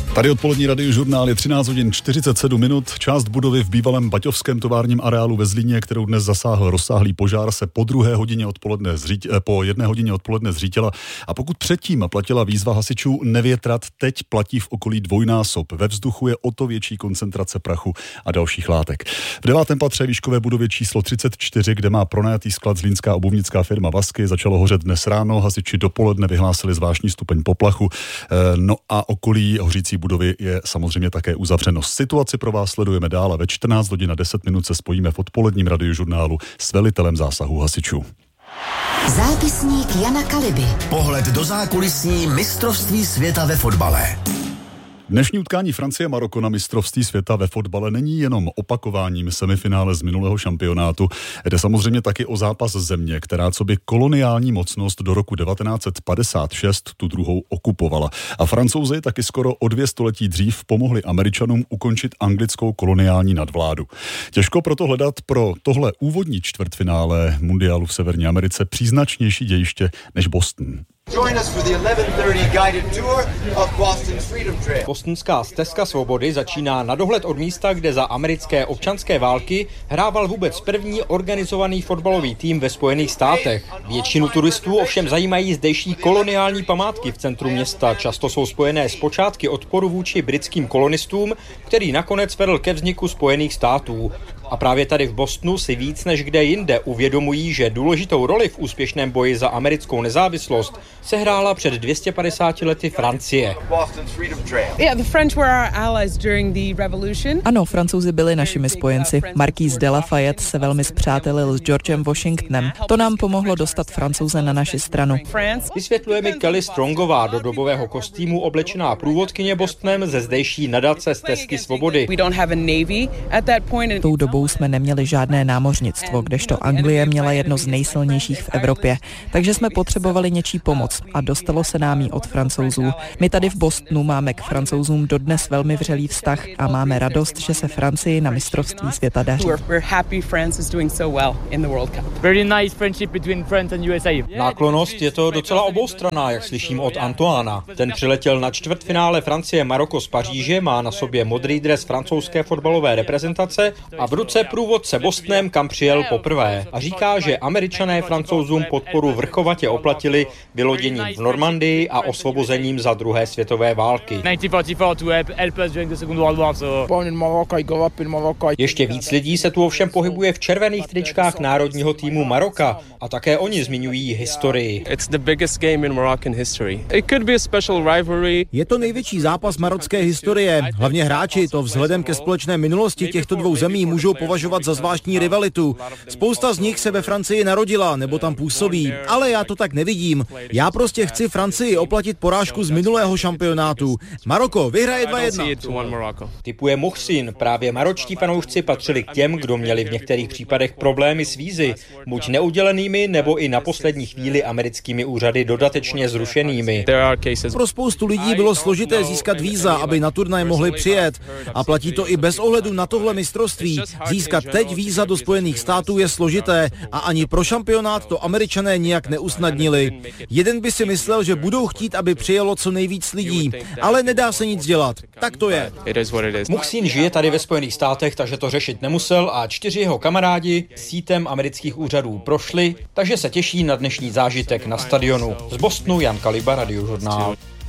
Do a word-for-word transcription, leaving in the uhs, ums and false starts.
Tady odpolední radiožurnál je třináct hodin čtyřicet sedm minut. Část budovy v bývalém baťovském továrním areálu ve Zlíně, kterou dnes zasáhl rozsáhlý požár, se po druhé hodině odpoledne zřít, po jedné hodině odpoledne zřítila. A pokud předtím platila výzva hasičů nevětrat, teď platí v okolí dvojnásob. Ve vzduchu je o to větší koncentrace prachu a dalších látek. V devátém patře výškové budově číslo třicet čtyři, kde má pronajatý sklad zlínská obuvnická firma Vasky, začalo hořet dnes ráno. Hasiči dopoledne vyhlásili zvláštní stupeň poplachu. No a okolí hořící budovy je samozřejmě také uzavřeno. Situaci pro vás sledujeme dál a ve čtrnáct hodin a deset minut se spojíme v odpoledním radiožurnálu s velitelem zásahu hasičů. Zápisník Jana Kaliby. Pohled do zákulisí mistrovství světa ve fotbale. Dnešní utkání Francie-Maroko na mistrovství světa ve fotbale není jenom opakováním semifinále z minulého šampionátu. Jde samozřejmě taky o zápas země, která coby koloniální mocnost do roku devatenáct set padesát šest tu druhou okupovala. A Francouzi taky skoro o dvě století dřív pomohli Američanům ukončit anglickou koloniální nadvládu. Těžko proto hledat pro tohle úvodní čtvrtfinále mundiálu v Severní Americe příznačnější dějiště než Boston. Bostonská stezka svobody začíná na dohled od místa, kde za americké občanské války hrával vůbec první organizovaný fotbalový tým ve Spojených státech. Většinu turistů ovšem zajímají zdejší koloniální památky v centru města. Často jsou spojené s počátky odporu vůči britským kolonistům, který nakonec vedl ke vzniku Spojených států. A právě tady v Bostonu si víc než kde jinde uvědomují, že důležitou roli v úspěšném boji za americkou nezávislost sehrála před dvě stě padesáti lety Francie. Ano, Francouzi byli našimi spojenci. Marquis de Lafayette se velmi spřátelil s Georgem Washingtonem. To nám pomohlo dostat Francouze na naši stranu. Vysvětluje mi Kelly Strongová, do dobového kostýmu oblečená průvodkyně Bostonem ze zdejší nadace Stezky svobody. Tou dobou jsme neměli žádné námořnictvo, kdežto Anglie měla jedno z nejsilnějších v Evropě. Takže jsme potřebovali něčí pomoc a dostalo se nám jí od Francouzů. My tady v Bostonu máme k Francouzům dodnes velmi vřelý vztah a máme radost, že se Francii na mistrovství světa daří. Náklonnost je to docela oboustranná, jak slyším od Antoána. Ten přiletěl na čtvrtfinále Francie-Maroko z Paříže, má na sobě modrý dres francouzské fotbalové reprezentace a v ruce průvodce Bostonem, kam přijel poprvé. A říká, že Američané Francouzům podporu vrchovatě oplatili vyloděním v Normandii a osvobozením za druhé světové války. Ještě víc lidí se tu ovšem pohybuje v červených tričkách národního týmu Maroka a také oni zmiňují historii. Je to největší zápas marocké historie. Hlavně hráči to vzhledem ke společné minulosti těchto dvou zemí můžou považovat za zvláštní rivalitu. Spousta z nich se ve Francii narodila nebo tam působí, ale já to tak nevidím. Já prostě chci Francii oplatit porážku z minulého šampionátu. Maroko vyhraje dva jedna. Typuje Muhsin. Právě maročtí fanoušci patřili k těm, kdo měli v některých případech problémy s vízy, buď neudělenými, nebo i na poslední chvíli americkými úřady dodatečně zrušenými. Pro spoustu lidí bylo složité získat víza, aby na turnaj mohli přijet. A platí to i bez ohledu na tohle mistrovství. Získat teď víza do Spojených států je složité a ani pro šampionát to Američané nijak neusnadnili. Jeden by si myslel, že budou chtít, aby přijelo co nejvíc lidí, ale nedá se nic dělat. Tak to je. Muhsin žije tady ve Spojených státech, takže to řešit nemusel a čtyři jeho kamarádi sítem amerických úřadů prošli, takže se těší na dnešní zážitek na stadionu. Z Bostonu Jan Kaliba, Radiožurnál.